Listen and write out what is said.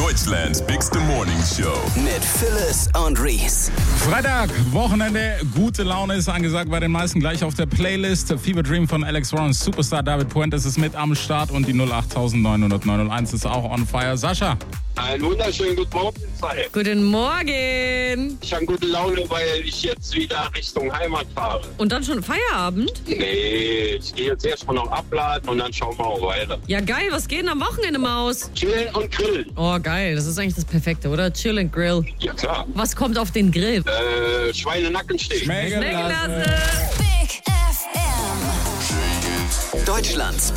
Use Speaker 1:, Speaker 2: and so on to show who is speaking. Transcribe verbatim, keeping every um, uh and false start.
Speaker 1: Deutschlands bigste Morning Show.
Speaker 2: Mit Phyllis und Reese.
Speaker 3: Freitag, Wochenende, gute Laune ist angesagt bei den meisten gleich auf der Playlist. Fever Dream von Alex Warren, Superstar David Puentes ist mit am Start und die null acht neun null null neun null eins ist auch on fire. Sascha.
Speaker 4: Einen wunderschönen guten Morgen, Zeit.
Speaker 5: Guten Morgen.
Speaker 4: Ich habe gute Laune, weil ich jetzt wieder Richtung Heimat fahre.
Speaker 5: Und dann schon Feierabend?
Speaker 4: Nee, ich gehe jetzt erstmal noch abladen und dann schauen wir auch weiter.
Speaker 5: Ja geil, was geht denn am Wochenende, Maus?
Speaker 4: Chillen und grillen.
Speaker 5: Oh geil, das ist eigentlich das Perfekte, oder? Chill and Grill.
Speaker 4: Ja klar.
Speaker 5: Was kommt auf den Grill?
Speaker 4: Äh, Schweinenackensteak.
Speaker 5: Schmeckelasse.
Speaker 2: Big F M. Deutschlands